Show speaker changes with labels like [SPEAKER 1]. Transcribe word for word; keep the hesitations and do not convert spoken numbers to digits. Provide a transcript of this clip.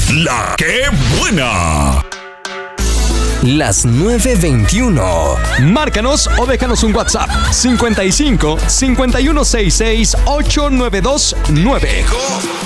[SPEAKER 1] La que buena.
[SPEAKER 2] Las nueve veintiuno.
[SPEAKER 3] Márcanos o déjanos un WhatsApp cincuenta y cinco, cincuenta y uno sesenta y seis, ochenta y nueve veintinueve.